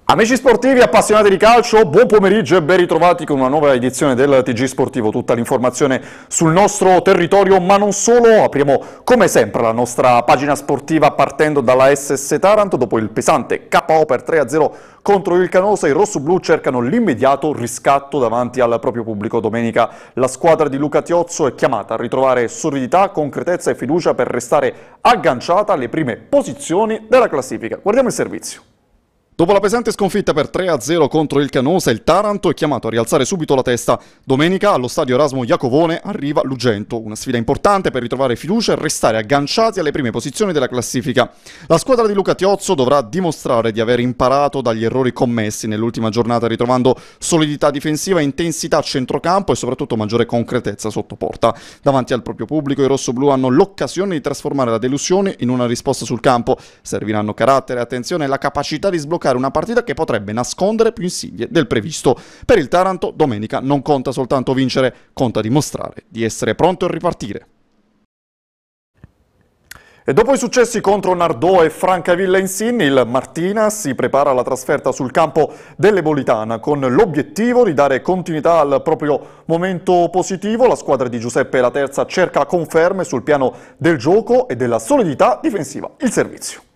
Amici sportivi, appassionati di calcio, buon pomeriggio e ben ritrovati con una nuova edizione del TG Sportivo. Tutta l'informazione sul nostro territorio, ma non solo. Apriamo come sempre la nostra pagina sportiva partendo dalla SS Taranto. Dopo il pesante KO per 3-0 contro il Canosa, i rossoblù cercano l'immediato riscatto davanti al proprio pubblico. Domenica la squadra di Luca Tiozzo è chiamata a ritrovare solidità, concretezza e fiducia per restare agganciata alle prime posizioni della classifica. Guardiamo il servizio. Dopo la pesante sconfitta per 3-0 contro il Canosa, il Taranto è chiamato a rialzare subito la testa. Domenica allo stadio Erasmo Iacovone arriva l'Ugento, una sfida importante per ritrovare fiducia e restare agganciati alle prime posizioni della classifica. La squadra di Luca Tiozzo dovrà dimostrare di aver imparato dagli errori commessi nell'ultima giornata, ritrovando solidità difensiva, intensità a centrocampo e soprattutto maggiore concretezza sotto porta. Davanti al proprio pubblico i rossoblù hanno l'occasione di trasformare la delusione in una risposta sul campo. Serviranno carattere, attenzione e la capacità di sbloccare una partita che potrebbe nascondere più insidie del previsto. Per il Taranto domenica non conta soltanto vincere, conta dimostrare di essere pronto a ripartire. E dopo i successi contro Nardò e Francavilla Insin, il Martina si prepara alla trasferta sul campo dell'Ebolitana con l'obiettivo di dare continuità al proprio momento positivo. La squadra di Giuseppe La Terza cerca conferme sul piano del gioco e della solidità difensiva. Il servizio.